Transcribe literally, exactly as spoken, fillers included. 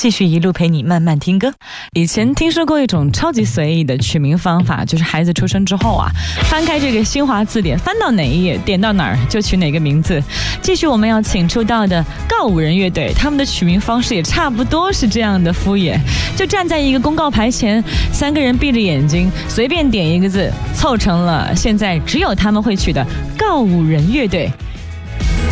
继续一路陪你慢慢听歌。以前听说过一种超级随意的取名方法，就是孩子出生之后啊，翻开这个新华字典，翻到哪一页点到哪儿就取哪个名字。继续我们要请出到的告五人乐队，他们的取名方式也差不多是这样的敷衍，就站在一个公告牌前，三个人闭着眼睛随便点一个字，凑成了现在只有他们会取的告五人乐队。